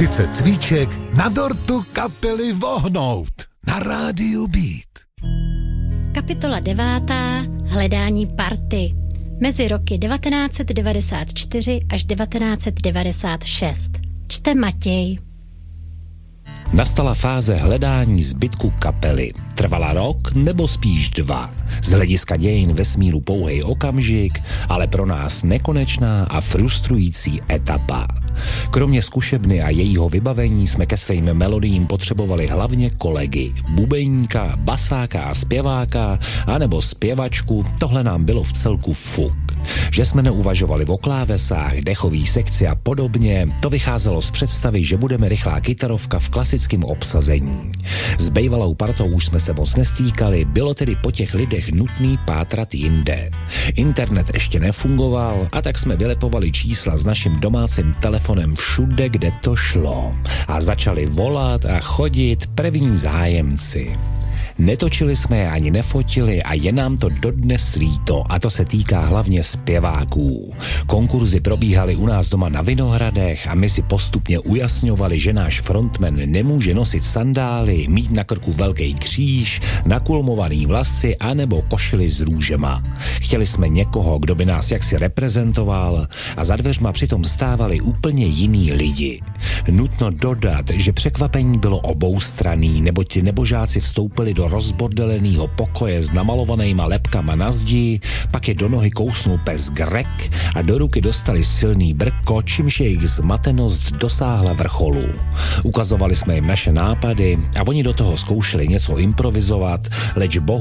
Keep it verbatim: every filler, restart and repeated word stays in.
Sice cvíček, na dortu kapely vohnout. Na rádiu Beat. Kapitola devátá. Hledání party. Mezi roky devatenáct set devadesát čtyři až devatenáct set devadesát šest. Čte Matěj. Nastala fáze hledání zbytku kapely. Trvala rok nebo spíš dva. Z hlediska dějin vesmíru pouhej okamžik, ale pro nás nekonečná a frustrující etapa. Kromě zkušebny a jejího vybavení jsme ke svým melodiím potřebovali hlavně kolegy. Bubeníka, basáka a zpěváka, anebo zpěvačku, tohle nám bylo v celku fuk. Že jsme neuvažovali o klávesách, dechový sekci a podobně, to vycházelo z představy, že budeme rychlá kytarovka v klasickém obsazení. S bejvalou partou už jsme se moc nestýkali, bylo tedy po těch lidech nutný pátrat jinde. Internet ještě nefungoval a tak jsme vylepovali čísla s naším domácím telefonem všude, kde to šlo. A začali volat a chodit první zájemci. Netočili jsme je ani nefotili a je nám to dodnes líto, a to se týká hlavně zpěváků. Konkurzy probíhaly u nás doma na Vinohradech a my si postupně ujasňovali, že náš frontman nemůže nosit sandály, mít na krku velký kříž, nakulmovaný vlasy anebo košili s růžema. Chtěli jsme někoho, kdo by nás jaksi reprezentoval, a za dveřma přitom stávali úplně jiný lidi. Nutno dodat, že překvapení bylo oboustranný, neboť nebožáci vstoupili do rozbordelenýho pokoje s namalovanýma lepkama na zdi, pak je do nohy kousnul pes Greg a do ruky dostali silný brko, čímž jejich zmatenost dosáhla vrcholu. Ukazovali jsme jim naše nápady a oni do toho zkoušeli něco improvizovat, leč bohu